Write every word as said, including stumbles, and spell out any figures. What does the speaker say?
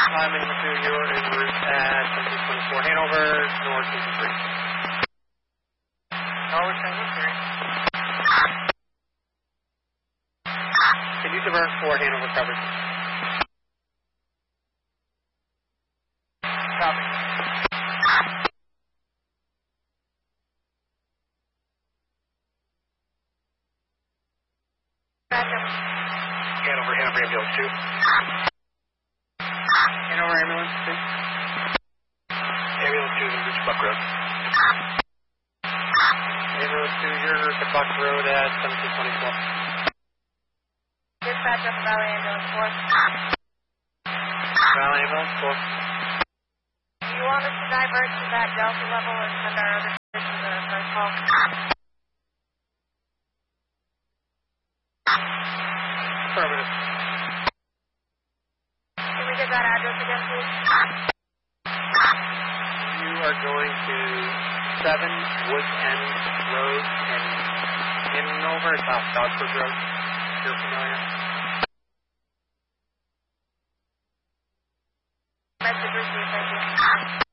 Climbing to your en route at seventeen twenty-four Hanover, north two three. North two three. Can you divert for Hanover coverage? Copy. Hanover, Hanover ambulance two. Hanover ambulance two. Ambulance two, you're to Buck Road. Ambulance two, you're to Buck Road at seventeen twenty-four. Dispatch up Valley ambulance four. Valley ambulance four. Do you want us to divert to that Delta level and send our other stations a first call? Affirmative. Can we get that address again, please? You are going to seven Woods End Road in Hanover, South Dogford Road. You're familiar? Message received, thank you.